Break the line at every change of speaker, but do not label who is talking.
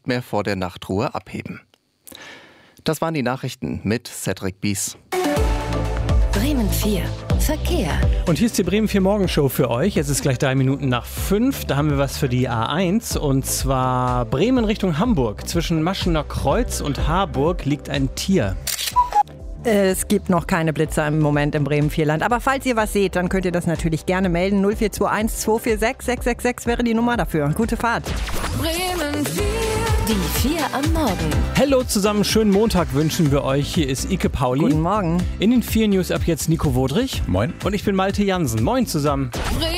nicht mehr vor der Nachtruhe abheben. Das waren die Nachrichten mit Cedric Bies.
Bremen 4 Verkehr.
Und hier ist die Bremen 4 Morgenshow für euch. Es ist gleich 3 Minuten nach 5. Da haben wir was für die A1. Und zwar Bremen Richtung Hamburg. Zwischen Maschener Kreuz und Harburg liegt ein Tier.
Es gibt noch keine Blitzer im Moment im Bremen-Vierland. Aber falls ihr was seht, dann könnt ihr das natürlich gerne melden. 0421 246 666 wäre die Nummer dafür. Gute Fahrt.
Bremen 4. Die 4 am Morgen.
Hallo zusammen, schönen Montag wünschen wir euch. Hier ist Ike Pauli.
Guten Morgen.
In den 4 News ab jetzt Nico Wodrich.
Moin.
Und ich bin Malte Jansen. Moin zusammen.
Bremen